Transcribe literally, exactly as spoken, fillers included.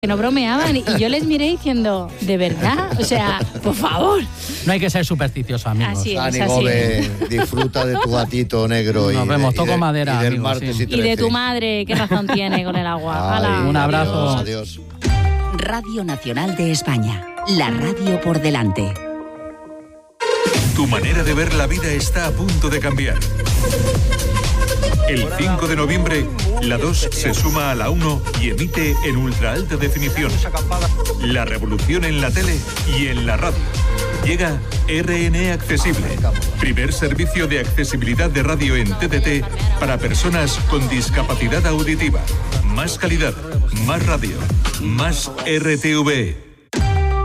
que no bromeaban y yo les miré diciendo, ¿de verdad? O sea, por favor. No hay que ser supersticioso, amigos. Así es, Dani así Gómez, es. disfruta de tu gatito negro. Nos y vemos, de, toco y de, madera, y del amigos, martes sí. y, Y de tu madre, qué razón tiene con el agua. Ay, Hala. Un abrazo. Adiós. Radio Nacional de España, la radio por delante. Tu manera de ver la vida está a punto de cambiar. El cinco de noviembre, la dos se suma a la uno y emite en ultra alta definición. La revolución en la tele y en la radio. Llega R N E Accesible, primer servicio de accesibilidad de radio en T D T para personas con discapacidad auditiva. Más calidad, más radio, más R T V E.